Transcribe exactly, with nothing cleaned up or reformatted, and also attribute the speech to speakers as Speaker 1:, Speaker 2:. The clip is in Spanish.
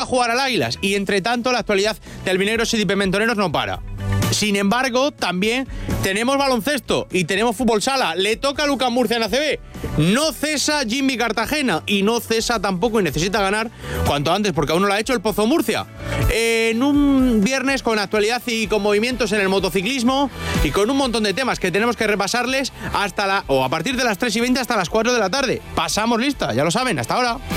Speaker 1: jugar al Águilas. Y entre tanto, la actualidad de albinegros y pimentoneros no para. Sin embargo, también tenemos baloncesto y tenemos fútbol sala. Le toca a Lucas Murcia en A C B. No cesa Jimmy Cartagena y no cesa tampoco y necesita ganar cuanto antes porque aún no lo ha hecho el Pozo Murcia. En un viernes con actualidad y con movimientos en el motociclismo y con un montón de temas que tenemos que repasarles hasta la o a partir de las tres y veinte hasta las cuatro de la tarde. Pasamos lista, ya lo saben, hasta ahora.